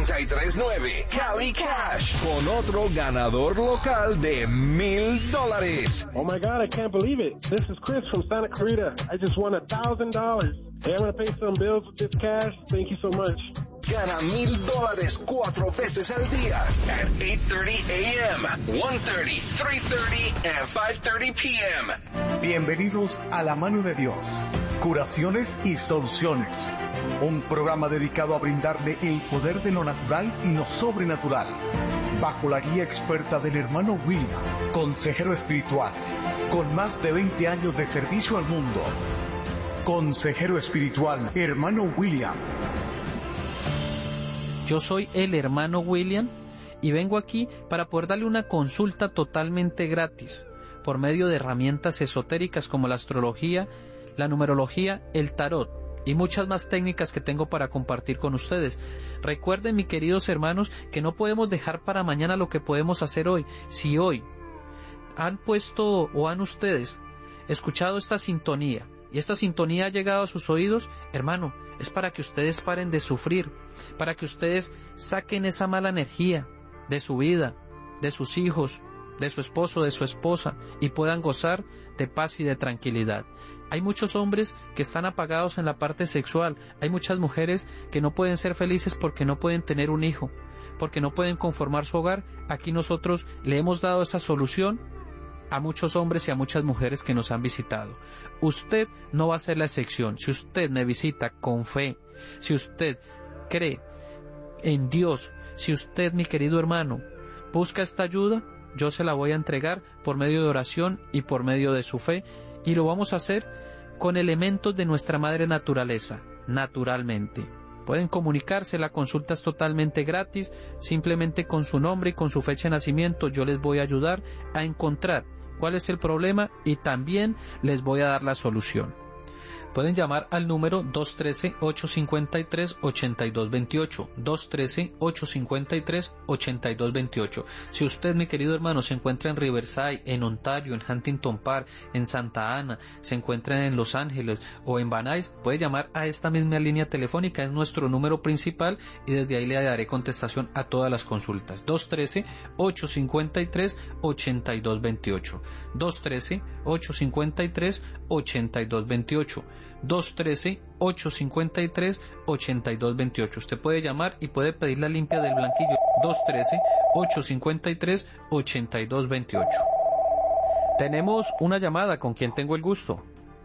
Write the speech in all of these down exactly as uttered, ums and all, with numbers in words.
noventa y tres nueve Cali Cash con otro ganador local de mil dólares. Oh my God, I can't believe it. This is Chris from Santa Clarita. I just won a thousand dollars. Hey, I'm gonna pay some bills with this cash. Thank you so much. Gana mil dólares cuatro veces al día at eight thirty a m, one thirty, three thirty, and five thirty p m Bienvenidos a La Mano de Dios, Curaciones y Soluciones, un programa dedicado a brindarle el poder de lo natural y lo sobrenatural, bajo la guía experta del hermano William, consejero espiritual, con más de veinte años de servicio al mundo. Consejero espiritual, hermano William. Yo soy el hermano William y vengo aquí para poder darle una consulta totalmente gratis por medio de herramientas esotéricas como la astrología, la numerología, el tarot y muchas más técnicas que tengo para compartir con ustedes. Recuerden, mis queridos hermanos, que no podemos dejar para mañana lo que podemos hacer hoy. Si hoy han puesto o han ustedes escuchado esta sintonía y esta sintonía ha llegado a sus oídos, hermano, es para que ustedes paren de sufrir, para que ustedes saquen esa mala energía de su vida, de sus hijos, de su esposo, de su esposa, y puedan gozar de paz y de tranquilidad. Hay muchos hombres que están apagados en la parte sexual, hay muchas mujeres que no pueden ser felices porque no pueden tener un hijo, porque no pueden conformar su hogar. Aquí nosotros le hemos dado esa solución a muchos hombres y a muchas mujeres que nos han visitado. Usted no va a ser la excepción. Si usted me visita con fe, si usted cree en Dios, si usted, mi querido hermano, busca esta ayuda, yo se la voy a entregar por medio de oración y por medio de su fe, y lo vamos a hacer con elementos de nuestra madre naturaleza, naturalmente. Pueden comunicarse, la consulta es totalmente gratis, simplemente con su nombre y con su fecha de nacimiento yo les voy a ayudar a encontrar cuál es el problema y también les voy a dar la solución. Pueden llamar al número dos uno tres, ocho cinco tres, ocho dos dos ocho, dos uno tres, ocho cinco tres, ocho dos dos ocho. Si usted, mi querido hermano, se encuentra en Riverside, en Ontario, en Huntington Park, en Santa Ana, se encuentra en Los Ángeles o en Van Nuys, puede llamar a esta misma línea telefónica, es nuestro número principal y desde ahí le daré contestación a todas las consultas. dos uno tres, ocho cinco tres, ocho dos dos ocho, dos uno tres, ocho cinco tres, ocho dos dos ocho, dos uno tres, ocho cinco tres, ocho dos dos ocho. Usted puede llamar y puede pedir la limpia del blanquillo. Dos uno tres, ocho cinco tres, ocho dos dos ocho. Tenemos una llamada. ¿Con quien tengo el gusto?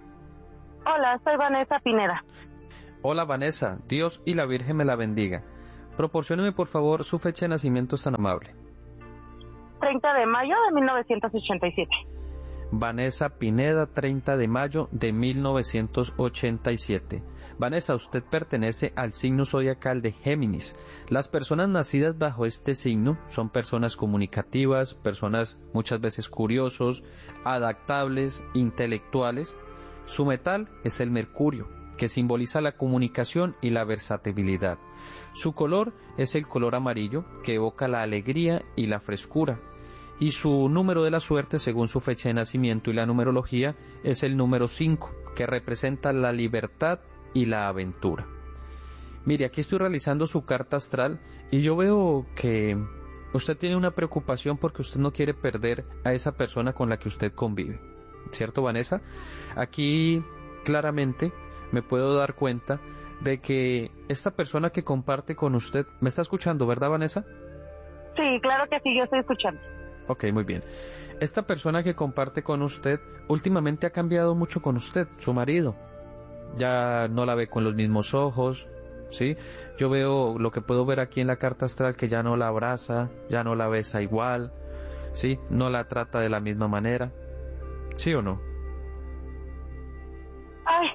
Hola, soy Vanessa Pineda. Hola, Vanessa, Dios y la Virgen me la bendiga. Proporcióneme por favor su fecha de nacimiento, es tan amable. treinta de mayo de mil novecientos ochenta y siete. Vanessa Pineda, treinta de mayo de mil novecientos ochenta y siete. Vanessa, usted pertenece al signo zodiacal de Géminis. Las personas nacidas bajo este signo son personas comunicativas, personas muchas veces curiosos, adaptables, intelectuales. Su metal es el mercurio, que simboliza la comunicación y la versatilidad. Su color es el color amarillo, que evoca la alegría y la frescura. Y su número de la suerte, según su fecha de nacimiento y la numerología, es el número cinco, que representa la libertad y la aventura. Mire, aquí estoy realizando su carta astral y yo veo que usted tiene una preocupación porque usted no quiere perder a esa persona con la que usted convive. ¿Cierto, Vanessa? Aquí claramente me puedo dar cuenta de que esta persona que comparte con usted, ¿me está escuchando, verdad, Vanessa? Sí, claro que sí, yo estoy escuchando. Ok, muy bien. Esta persona que comparte con usted últimamente ha cambiado mucho con usted, su marido. Ya no la ve con los mismos ojos, ¿sí? Yo veo lo que puedo ver aquí en la carta astral, que ya no la abraza, ya no la besa igual, ¿sí? No la trata de la misma manera. ¿Sí o no? Ay.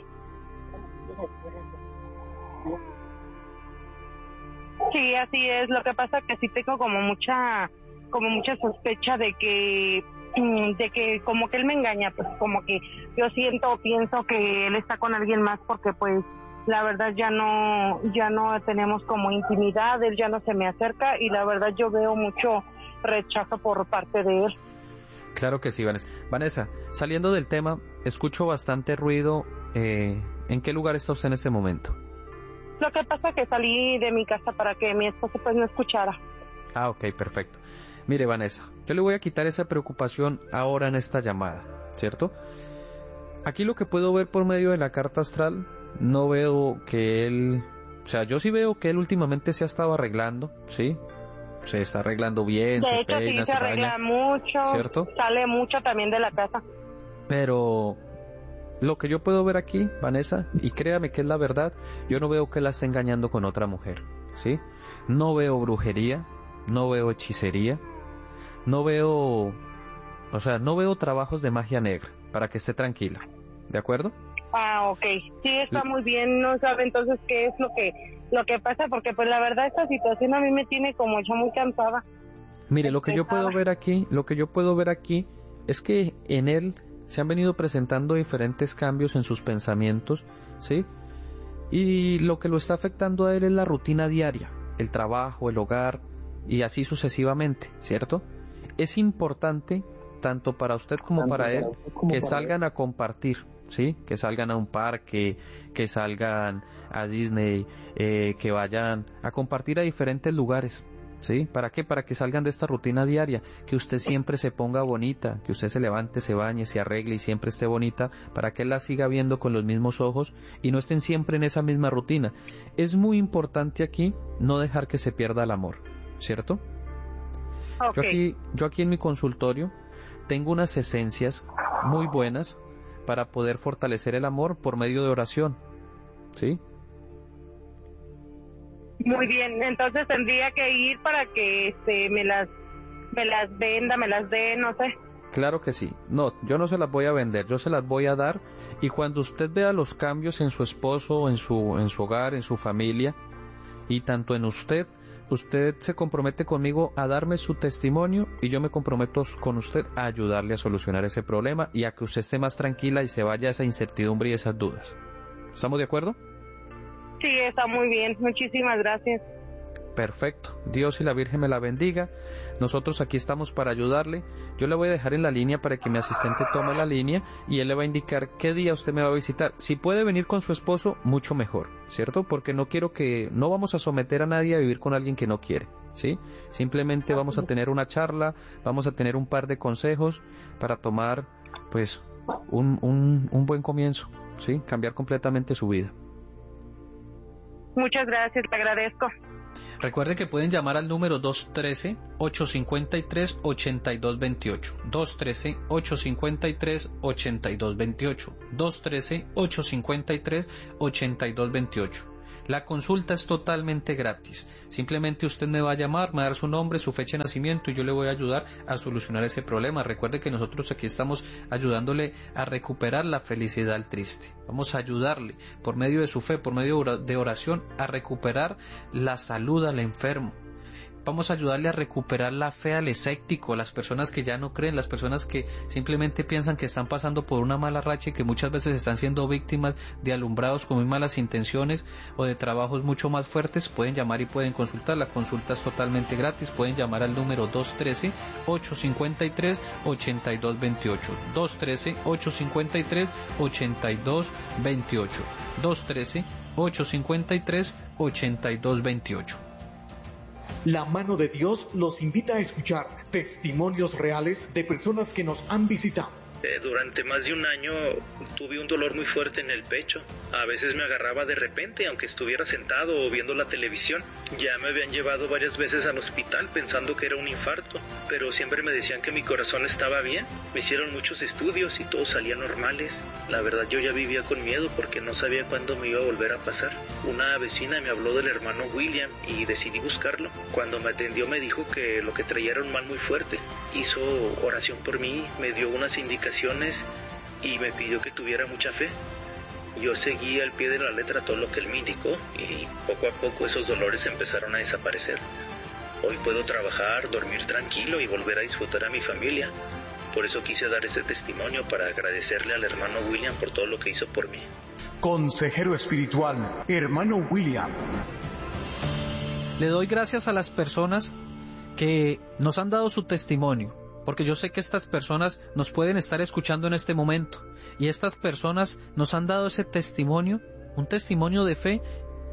Sí, así es. Lo que pasa es que sí tengo como mucha... como mucha sospecha de que de que como que él me engaña, pues como que yo siento o pienso que él está con alguien más porque pues la verdad ya no ya no tenemos como intimidad, él ya no se me acerca y la verdad yo veo mucho rechazo por parte de él. Claro que sí, Vanessa. Vanessa, saliendo del tema, escucho bastante ruido. Eh, ¿en qué lugar está usted en este momento? Lo que pasa es que salí de mi casa para que mi esposo pues no escuchara. Ah, ok, perfecto. Mire, Vanessa, yo le voy a quitar esa preocupación ahora en esta llamada, ¿cierto? Aquí lo que puedo ver por medio de la carta astral, no veo que él... O sea, yo sí veo que él últimamente se ha estado arreglando, ¿sí? Se está arreglando bien, de se hecho, peina, sí, se se arregla baña, mucho, ¿cierto? Sale mucho también de la casa. Pero lo que yo puedo ver aquí, Vanessa, y créame que es la verdad, yo no veo que la esté engañando con otra mujer, ¿sí? No veo brujería, no veo hechicería, no veo, o sea, no veo trabajos de magia negra, para que esté tranquila, ¿de acuerdo? Ah, ok, sí, está muy bien, no sabe entonces qué es lo que lo que pasa, porque pues la verdad esta situación a mí me tiene como yo muy cansada. Mire, lo que yo puedo ver aquí, lo que yo puedo ver aquí es que en él se han venido presentando diferentes cambios en sus pensamientos, ¿sí? Y lo que lo está afectando a él es la rutina diaria, el trabajo, el hogar y así sucesivamente, ¿cierto? Es importante, tanto para usted como Tanto para él, para usted como que para salgan a compartir, ¿sí? Que salgan a un parque, que salgan a Disney, eh, que vayan a compartir a diferentes lugares, ¿sí? ¿Para qué? Para que salgan de esta rutina diaria, que usted siempre se ponga bonita, que usted se levante, se bañe, se arregle y siempre esté bonita, para que él la siga viendo con los mismos ojos y no estén siempre en esa misma rutina. Es muy importante aquí no dejar que se pierda el amor, ¿cierto? Okay. Yo aquí, yo aquí en mi consultorio tengo unas esencias muy buenas para poder fortalecer el amor por medio de oración, ¿sí? Muy bien, entonces tendría que ir para que este me las me las venda, me las dé, no sé. Claro que sí. No, yo no se las voy a vender, yo se las voy a dar, y cuando usted vea los cambios en su esposo, en su en su hogar, en su familia y tanto en usted, usted se compromete conmigo a darme su testimonio y yo me comprometo con usted a ayudarle a solucionar ese problema y a que usted esté más tranquila y se vaya esa incertidumbre y esas dudas. ¿Estamos de acuerdo? Sí, está muy bien, muchísimas gracias. Perfecto, Dios y la Virgen me la bendiga. Nosotros aquí estamos para ayudarle. Yo le voy a dejar en la línea para que mi asistente tome la línea y él le va a indicar qué día usted me va a visitar. Si puede venir con su esposo, mucho mejor, ¿cierto? Porque no quiero que, no vamos a someter a nadie a vivir con alguien que no quiere, ¿sí? Simplemente vamos a tener una charla, vamos a tener un par de consejos para tomar, pues, un, un, un buen comienzo, ¿sí? Cambiar completamente su vida. Muchas gracias, te agradezco. Recuerde que pueden llamar al número dos uno tres, ocho cinco tres, ocho dos dos ocho. dos uno tres, ocho cinco tres, ocho dos dos ocho. dos uno tres, ocho cinco tres, ocho dos dos ocho. La consulta es totalmente gratis. Simplemente usted me va a llamar, me va a dar su nombre, su fecha de nacimiento y yo le voy a ayudar a solucionar ese problema. Recuerde que nosotros aquí estamos ayudándole a recuperar la felicidad al triste. Vamos a ayudarle por medio de su fe, por medio de oración, a recuperar la salud al enfermo. Vamos a ayudarle a recuperar la fe al escéptico, a las personas que ya no creen, las personas que simplemente piensan que están pasando por una mala racha y que muchas veces están siendo víctimas de alumbrados con muy malas intenciones o de trabajos mucho más fuertes. Pueden llamar y pueden consultar, la consulta es totalmente gratis. Pueden llamar al número dos uno tres, ocho cinco tres, ocho dos dos ocho. dos uno tres, ocho cinco tres, ocho dos dos ocho. dos uno tres, ocho cinco tres, ocho dos dos ocho. La mano de Dios los invita a escuchar testimonios reales de personas que nos han visitado. Eh, durante más de un año tuve un dolor muy fuerte en el pecho. A veces me agarraba de repente, aunque estuviera sentado o viendo la televisión. Ya me habían llevado varias veces al hospital pensando que era un infarto, pero siempre me decían que mi corazón estaba bien. Me hicieron muchos estudios y todos salían normales. La verdad, yo ya vivía con miedo porque no sabía cuándo me iba a volver a pasar. Una vecina me habló del hermano William y decidí buscarlo. Cuando me atendió me dijo que lo que traía era un mal muy fuerte. Hizo oración por mí, me dio unas indicaciones y me pidió que tuviera mucha fe. Yo seguí al pie de la letra todo lo que él me indicó y poco a poco esos dolores empezaron a desaparecer. Hoy puedo trabajar, dormir tranquilo y volver a disfrutar a mi familia. Por eso quise dar ese testimonio para agradecerle al hermano William por todo lo que hizo por mí. Consejero espiritual, hermano William. Le doy gracias a las personas que nos han dado su testimonio, porque yo sé que estas personas nos pueden estar escuchando en este momento y estas personas nos han dado ese testimonio, un testimonio de fe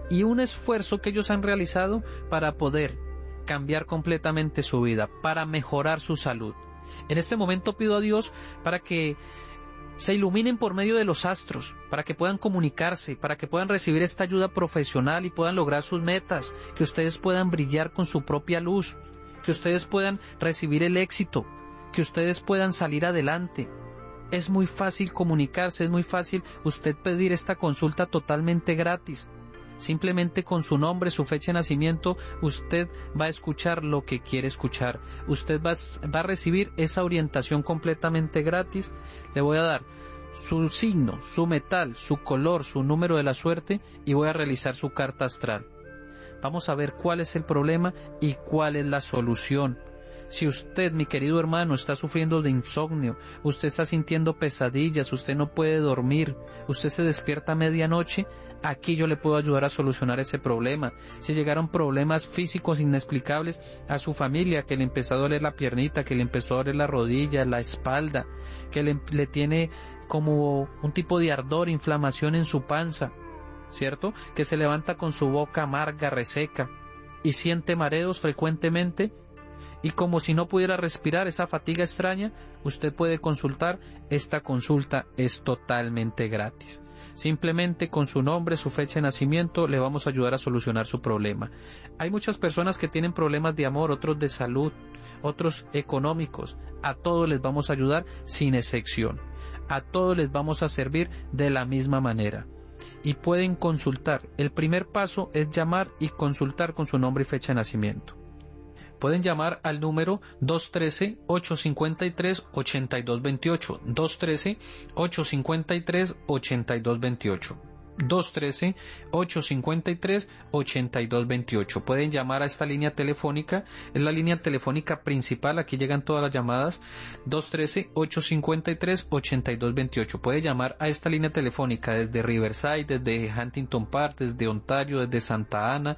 y un esfuerzo que ellos han realizado para poder cambiar completamente su vida, para mejorar su salud. En este momento pido a Dios para que se iluminen por medio de los astros, para que puedan comunicarse, para que puedan recibir esta ayuda profesional y puedan lograr sus metas, que ustedes puedan brillar con su propia luz, que ustedes puedan recibir el éxito, que ustedes puedan salir adelante. Es muy fácil comunicarse, es muy fácil usted pedir esta consulta totalmente gratis. Simplemente con su nombre, su fecha de nacimiento, usted va a escuchar lo que quiere escuchar. Usted va, va a recibir esa orientación completamente gratis. Le voy a dar su signo, su metal, su color, su número de la suerte y voy a realizar su carta astral. Vamos a ver cuál es el problema y cuál es la solución. Si usted, mi querido hermano, está sufriendo de insomnio, usted está sintiendo pesadillas, usted no puede dormir, usted se despierta a medianoche, aquí yo le puedo ayudar a solucionar ese problema. Si llegaron problemas físicos inexplicables a su familia, que le empezó a doler la piernita, que le empezó a doler la rodilla, la espalda, que le, le tiene como un tipo de ardor, inflamación en su panza, ¿cierto? Que se levanta con su boca amarga, reseca y siente mareos frecuentemente, y como si no pudiera respirar, esa fatiga extraña, usted puede consultar. Esta consulta es totalmente gratis. Simplemente con su nombre, su fecha de nacimiento, le vamos a ayudar a solucionar su problema. Hay muchas personas que tienen problemas de amor, otros de salud, otros económicos. A todos les vamos a ayudar sin excepción. A todos les vamos a servir de la misma manera. Y pueden consultar. El primer paso es llamar y consultar con su nombre y fecha de nacimiento. Pueden llamar al número dos uno tres, ocho cinco tres, ocho dos dos ocho, dos uno tres, ocho cinco tres, ocho dos dos ocho, dos uno tres, ocho cinco tres, ocho dos dos ocho. Pueden llamar a esta línea telefónica, es la línea telefónica principal, aquí llegan todas las llamadas, dos uno tres, ocho cinco tres, ocho dos dos ocho. Puede llamar a esta línea telefónica desde Riverside, desde Huntington Park, desde Ontario, desde Santa Ana,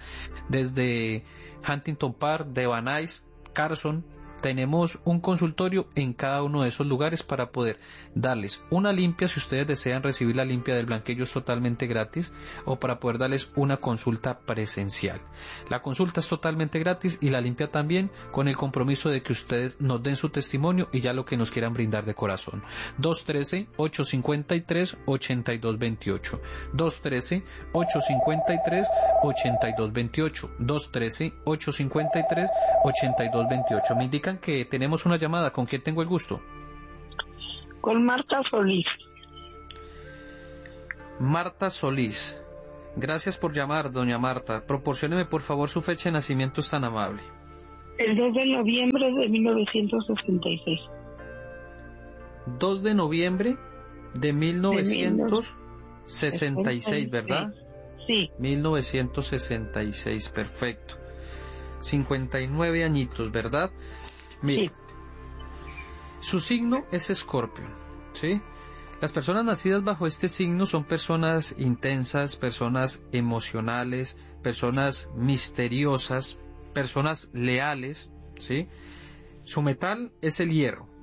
desde Huntington Park, de Van Nuys, Carson. Tenemos un consultorio en cada uno de esos lugares para poder darles una limpia, si ustedes desean recibir la limpia del blanquillo es totalmente gratis, o para poder darles una consulta presencial. La consulta es totalmente gratis y la limpia también, con el compromiso de que ustedes nos den su testimonio y ya lo que nos quieran brindar de corazón. dos uno tres, ocho cinco tres, ocho dos dos ocho, dos uno tres, ocho cinco tres, ocho dos dos ocho, dos uno tres, ocho cinco tres, ocho dos dos ocho. Me indica que tenemos una llamada. ¿Con quién tengo el gusto? Con Marta Solís. Marta Solís. Gracias por llamar, doña Marta. Proporcióneme por favor su fecha de nacimiento, es tan amable. El dos de noviembre de mil novecientos sesenta y seis. dos de noviembre de mil novecientos sesenta y seis, ¿verdad? Sí. mil novecientos sesenta y seis, perfecto. cincuenta y nueve añitos, ¿verdad? Mire, sí. Su signo es Escorpio, ¿sí? Las personas nacidas bajo este signo son personas intensas, personas emocionales, personas misteriosas, personas leales, ¿sí? Su metal es el hierro,